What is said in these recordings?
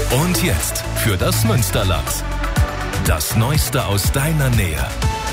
Und jetzt für das Münsterland. Das Neueste aus deiner Nähe.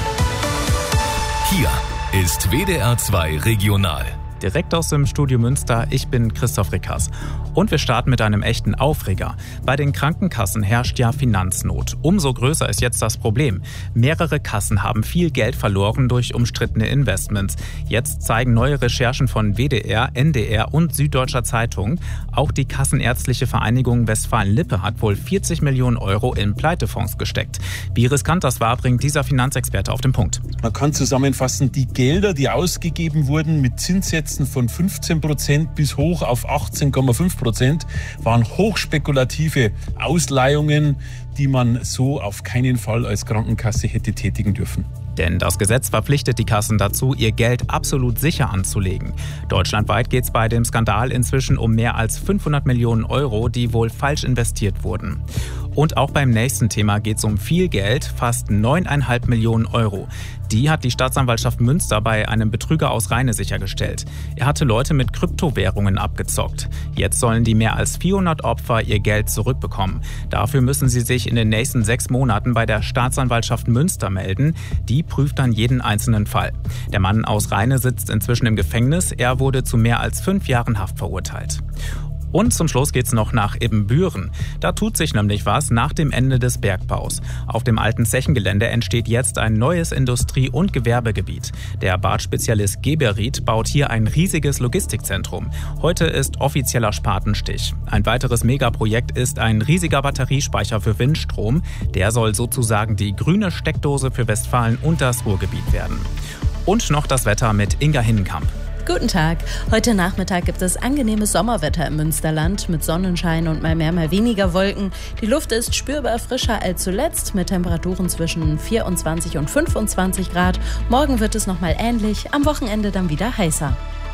Hier ist WDR 2 Regional. Direkt aus dem Studio Münster, ich bin Christoph Rickers. Und wir starten mit einem echten Aufreger. Bei den Krankenkassen herrscht ja Finanznot. Umso größer ist jetzt das Problem. Mehrere Kassen haben viel Geld verloren durch umstrittene Investments. Jetzt zeigen neue Recherchen von WDR, NDR und Süddeutscher Zeitung. Auch die Kassenärztliche Vereinigung Westfalen-Lippe hat wohl 40 Millionen Euro in Pleitefonds gesteckt. Wie riskant das war, bringt dieser Finanzexperte auf den Punkt. Man kann zusammenfassen, die Gelder, die ausgegeben wurden mit Zinssätzen von 15% bis hoch auf 18,5%, waren hochspekulative Ausleihungen, die man so auf keinen Fall als Krankenkasse hätte tätigen dürfen. Denn das Gesetz verpflichtet die Kassen dazu, ihr Geld absolut sicher anzulegen. Deutschlandweit geht es bei dem Skandal inzwischen um mehr als 500 Millionen Euro, die wohl falsch investiert wurden. Und auch beim nächsten Thema geht es um viel Geld, fast 9,5 Millionen Euro. Die hat die Staatsanwaltschaft Münster bei einem Betrüger aus Rheine sichergestellt. Er hatte Leute mit Kryptowährungen abgezockt. Jetzt sollen die mehr als 400 Opfer ihr Geld zurückbekommen. Dafür müssen sie sich in den nächsten 6 Monaten bei der Staatsanwaltschaft Münster melden. Die prüft dann jeden einzelnen Fall. Der Mann aus Rheine sitzt inzwischen im Gefängnis. Er wurde zu mehr als 5 Jahren Haft verurteilt. Und zum Schluss geht's noch nach Ibbenbüren. Da tut sich nämlich was nach dem Ende des Bergbaus. Auf dem alten Zechengelände entsteht jetzt ein neues Industrie- und Gewerbegebiet. Der Bartspezialist Geberit baut hier ein riesiges Logistikzentrum. Heute ist offizieller Spatenstich. Ein weiteres Megaprojekt ist ein riesiger Batteriespeicher für Windstrom. Der soll sozusagen die grüne Steckdose für Westfalen und das Ruhrgebiet werden. Und noch das Wetter mit Inga Hinnenkamp. Guten Tag. Heute Nachmittag gibt es angenehmes Sommerwetter im Münsterland mit Sonnenschein und mal mehr, mal weniger Wolken. Die Luft ist spürbar frischer als zuletzt mit Temperaturen zwischen 24 und 25 Grad. Morgen wird es nochmal ähnlich, am Wochenende dann wieder heißer.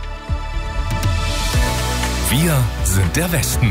Wir sind der Westen.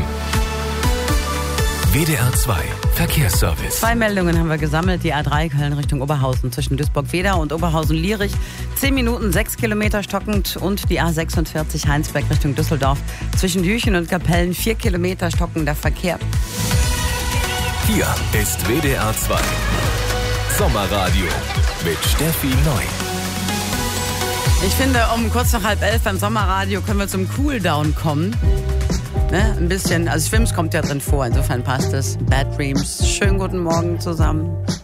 WDR 2 Verkehrsservice. 2 Meldungen haben wir gesammelt. Die A3 Köln Richtung Oberhausen zwischen Duisburg-Wedau und Oberhausen-Lierich. 10 Minuten, 6 Kilometer stockend. Und die A46 Heinsberg Richtung Düsseldorf zwischen Jüchen und Kapellen 4 Kilometer stockender Verkehr. Hier ist WDR 2 Sommerradio mit Steffi Neu. Ich finde, um kurz nach 10:30 beim Sommerradio können wir zum Cooldown kommen. Ne, ein bisschen, also Schwimms kommt ja drin vor, insofern passt es. Bad Dreams, schönen guten Morgen zusammen.